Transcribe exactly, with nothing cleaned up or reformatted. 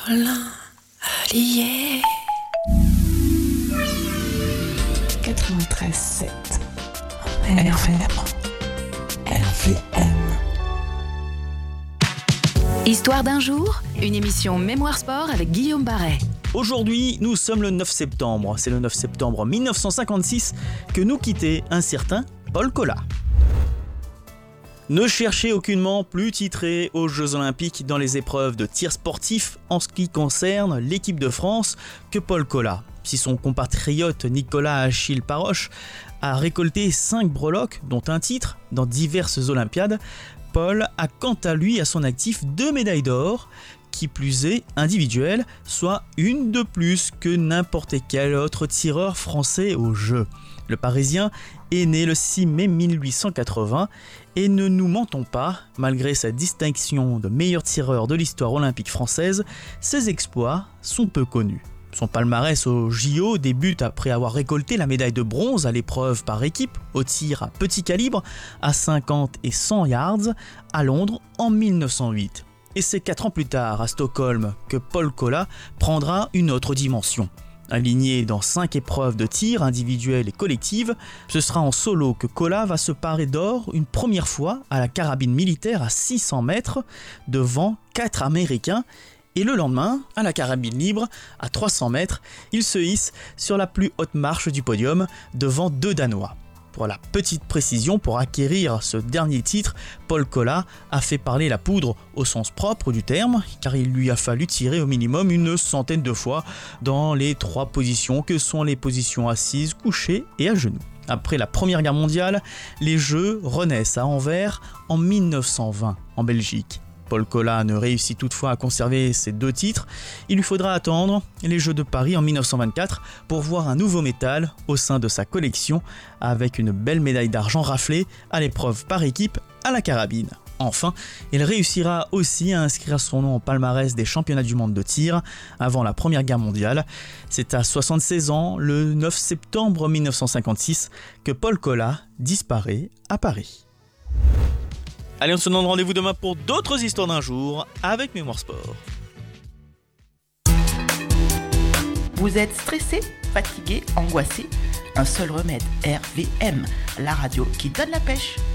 Colin Allier quatre-vingt-treize sept R V M R V M. Histoire d'un jour, une émission Mémoire Sport avec Guillaume Barret. Aujourd'hui, nous sommes le neuf septembre. C'est le neuf septembre mille neuf cent cinquante-six que nous quittait un certain Paul Colas. Ne cherchez aucunement plus titré aux Jeux Olympiques dans les épreuves de tir sportif en ce qui concerne l'équipe de France que Paul Colas. Si son compatriote Nicolas Achille Paroche a récolté cinq breloques, dont un titre, dans diverses Olympiades, Paul a quant à lui à son actif deux médailles d'or, qui plus est individuelles, soit une de plus que n'importe quel autre tireur français aux Jeux. Le Parisien est né le six mai mille huit cent quatre-vingts et ne nous mentons pas, malgré sa distinction de meilleur tireur de l'histoire olympique française, ses exploits sont peu connus. Son palmarès au J O débute après avoir récolté la médaille de bronze à l'épreuve par équipe au tir à petit calibre à cinquante et cent yards à Londres en mille neuf cent huit. Et c'est quatre ans plus tard à Stockholm que Paul Colas prendra une autre dimension. Aligné dans cinq épreuves de tir individuelles et collectives, ce sera en solo que Colas va se parer d'or une première fois à la carabine militaire à six cents mètres devant quatre Américains. Et le lendemain, à la carabine libre, à trois cents mètres, il se hisse sur la plus haute marche du podium devant deux Danois. Pour la petite précision, pour acquérir ce dernier titre, Paul Colas a fait parler la poudre au sens propre du terme, car il lui a fallu tirer au minimum une centaine de fois dans les trois positions que sont les positions assises, couchées et à genoux. Après la Première Guerre mondiale, les Jeux renaissent à Anvers en mille neuf cent vingt, en Belgique. Paul Colas ne réussit toutefois à conserver ses deux titres. Il lui faudra attendre les Jeux de Paris en mille neuf cent vingt-quatre pour voir un nouveau métal au sein de sa collection avec une belle médaille d'argent raflée à l'épreuve par équipe à la carabine. Enfin, il réussira aussi à inscrire son nom au palmarès des championnats du monde de tir avant la Première Guerre mondiale. C'est à soixante-seize ans, le neuf septembre mille neuf cent cinquante-six, que Paul Colas disparaît à Paris. Allez, on se donne rendez-vous demain pour d'autres histoires d'un jour avec Mémoire Sport. Vous êtes stressé, fatigué, angoissé ? Un seul remède, R V M, la radio qui donne la pêche.